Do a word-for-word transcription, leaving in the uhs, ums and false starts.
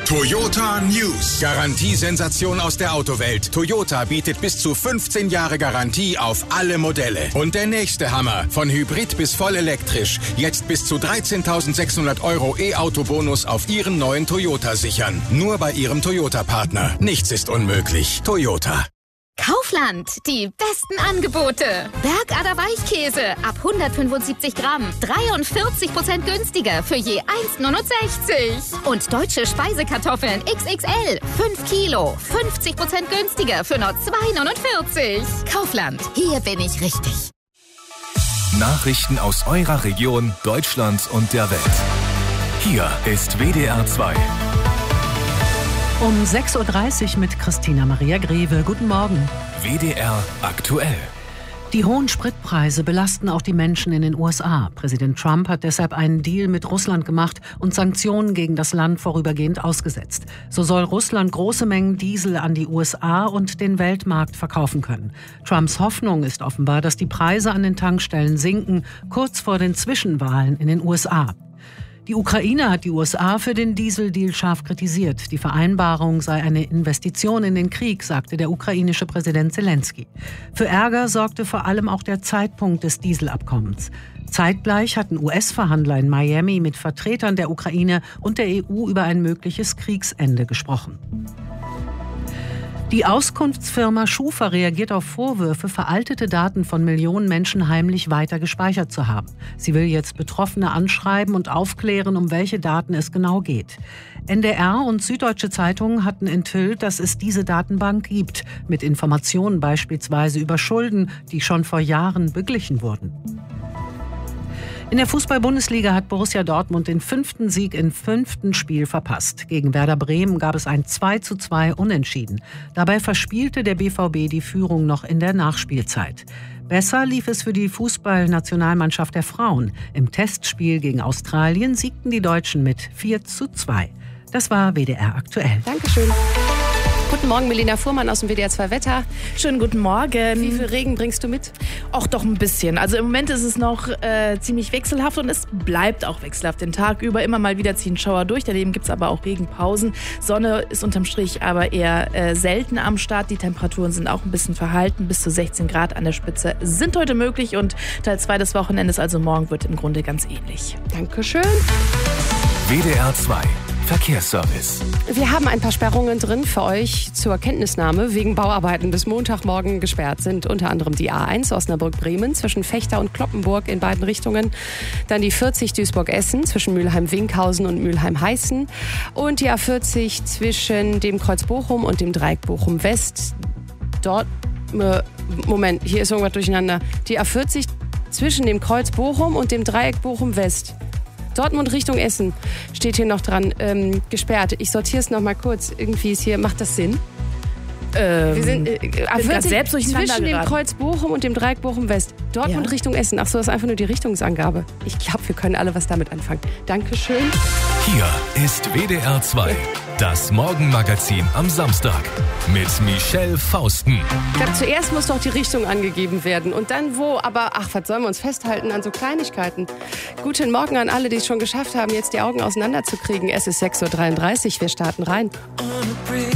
Toyota News. Garantiesensation aus der Autowelt. Toyota bietet bis zu fünfzehn Jahre Garantie auf alle Modelle. Und der nächste Hammer. Von Hybrid bis voll elektrisch. Jetzt bis zu dreizehntausendsechshundert Euro E-Auto-Bonus auf Ihren neuen Toyota sichern. Nur bei Ihrem Toyota-Partner. Nichts ist unmöglich. Toyota. Kaufland, die besten Angebote. Bergader Weichkäse ab hundertfünfundsiebzig Gramm, dreiundvierzig Prozent günstiger für je eins neunundsechzig. Und deutsche Speisekartoffeln X X L, fünf Kilo, fünfzig Prozent günstiger für nur zwei neunundvierzig. Kaufland, hier bin ich richtig. Nachrichten aus eurer Region, Deutschland und der Welt. Hier ist W D R zwei. Um sechs Uhr dreißig mit Christina Maria Greve. Guten Morgen. W D R aktuell. Die hohen Spritpreise belasten auch die Menschen in den U S A. Präsident Trump hat deshalb einen Deal mit Russland gemacht und Sanktionen gegen das Land vorübergehend ausgesetzt. So soll Russland große Mengen Diesel an die U S A und den Weltmarkt verkaufen können. Trumps Hoffnung ist offenbar, dass die Preise an den Tankstellen sinken, kurz vor den Zwischenwahlen in den U S A. Die Ukraine hat die U S A für den Dieseldeal scharf kritisiert. Die Vereinbarung sei eine Investition in den Krieg, sagte der ukrainische Präsident Zelensky. Für Ärger sorgte vor allem auch der Zeitpunkt des Dieselabkommens. Zeitgleich hatten U S-Verhandler in Miami mit Vertretern der Ukraine und der E U über ein mögliches Kriegsende gesprochen. Die Auskunftsfirma Schufa reagiert auf Vorwürfe, veraltete Daten von Millionen Menschen heimlich weiter gespeichert zu haben. Sie will jetzt Betroffene anschreiben und aufklären, um welche Daten es genau geht. N D R und Süddeutsche Zeitung hatten enthüllt, dass es diese Datenbank gibt, mit Informationen beispielsweise über Schulden, die schon vor Jahren beglichen wurden. In der Fußball-Bundesliga hat Borussia Dortmund den fünften Sieg im fünften Spiel verpasst. Gegen Werder Bremen gab es ein zwei zu zwei Unentschieden. Dabei verspielte der B V B die Führung noch in der Nachspielzeit. Besser lief es für die Fußballnationalmannschaft der Frauen. Im Testspiel gegen Australien siegten die Deutschen mit vier zu zwei. Das war W D R aktuell. Dankeschön. Guten Morgen, Melina Fuhrmann aus dem W D R zwei Wetter. Schönen guten Morgen. Wie viel Regen bringst du mit? Auch doch ein bisschen. Also im Moment ist es noch äh, ziemlich wechselhaft und es bleibt auch wechselhaft den Tag über. Immer mal wieder ziehen Schauer durch. Daneben gibt es aber auch Regenpausen. Sonne ist unterm Strich aber eher äh, selten am Start. Die Temperaturen sind auch ein bisschen verhalten. Bis zu sechzehn Grad an der Spitze sind heute möglich. Und Teil zwei des Wochenendes, also morgen, wird im Grunde ganz ähnlich. Dankeschön. W D R zwei. Verkehrsservice. Wir haben ein paar Sperrungen drin für euch zur Kenntnisnahme. Wegen Bauarbeiten bis Montagmorgen gesperrt sind unter anderem die A eins Osnabrück-Bremen zwischen Vechta und Kloppenburg in beiden Richtungen. Dann die vierzig Duisburg-Essen zwischen Mülheim-Winkhausen und Mülheim-Heißen. Und die A vierzig zwischen dem Kreuz Bochum und dem Dreieck Bochum-West. Dort, äh, Moment, hier ist irgendwas durcheinander. Die A vierzig zwischen dem Kreuz Bochum und dem Dreieck Bochum-West. Dortmund Richtung Essen steht hier noch dran, ähm, gesperrt. Ich sortiere es noch mal kurz. Irgendwie ist hier, macht das Sinn? Ähm, Wir sind äh, A vierzig selbst durcheinander zwischen geraten. dem Kreuz Bochum und dem Dreieck Bochum-West. Dortmund Ja. Richtung Essen. Ach so, das ist einfach nur die Richtungsangabe. Ich glaube, wir können alle was damit anfangen. Dankeschön. Hier ist W D R zwei. Das Morgenmagazin am Samstag mit Michelle Fausten. Ich glaube, zuerst muss doch die Richtung angegeben werden und dann wo. Aber ach, was sollen wir uns festhalten an so Kleinigkeiten? Guten Morgen an alle, die es schon geschafft haben, jetzt die Augen auseinanderzukriegen. Es ist sechs Uhr dreiunddreißig, wir starten rein.